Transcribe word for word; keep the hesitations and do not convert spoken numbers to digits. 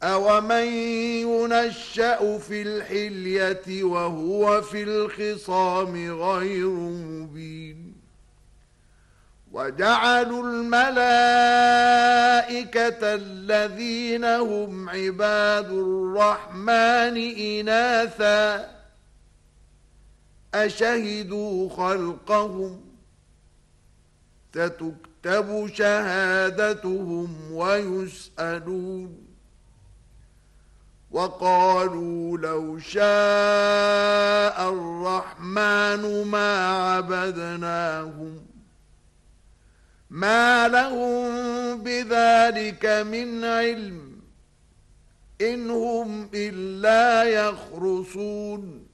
أَوَمَن يُنَشَّأُ فِي الْحِلْيَةِ وَهُوَ فِي الْخِصَامِ غَيْرُ مُبِينٍ وَجَعَلُوا الْمَلَائِكَةَ الَّذِينَ هُمْ عِبَادُ الرَّحْمَنِ إِنَاثًا أَشَهِدُوا خَلْقَهُمْ سَتُكْتَبُ شَهَادَتُهُمْ وَيُسْأَلُونَ وَقَالُوا لَوْ شَاءَ الرَّحْمَنُ مَا عَبَدْنَاهُمْ مَا لَهُم بِذَلِكَ مِنْ عِلْمٍ إِنْ هُمْ إِلَّا يَخْرُصُونَ